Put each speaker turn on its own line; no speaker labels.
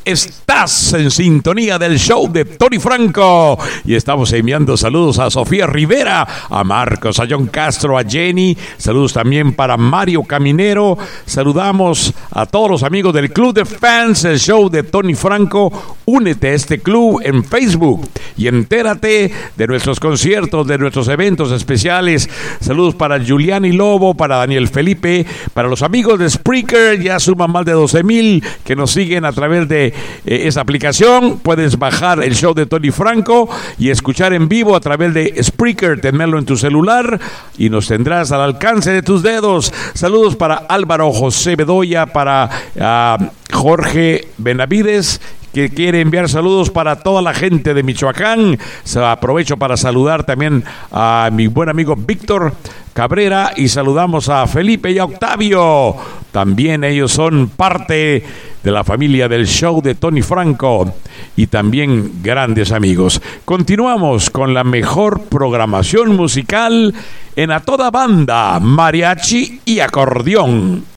Estás en sintonía del show de Tony Franco y estamos enviando saludos a Sofía Rivera, a Marcos, a John Castro, a Jenny. Saludos también para Mario Caminero. Saludamos a todos los amigos del Club de Fans, el show de Tony Franco. Únete a este club en Facebook y entérate de nuestros conciertos, de nuestros eventos especiales. Saludos para Giuliani Lobo, para Daniel Felipe, para los amigos de Spreaker. Ya suman más de 12,000 que nos siguen a través de esa aplicación. Puedes bajar el show de Tony Franco y escuchar en vivo a través de Spreaker, tenerlo en tu celular y nos tendrás al alcance de tus dedos. Saludos para Álvaro José Bedoya, para Jorge Benavides, que quiere enviar saludos para toda la gente de Michoacán. Aprovecho para saludar también a mi buen amigo Víctor Cabrera y saludamos a Felipe y a Octavio. También ellos son parte de la familia del show de Tony Franco y también grandes amigos. Continuamos con la mejor programación musical en A Toda Banda, mariachi y acordeón.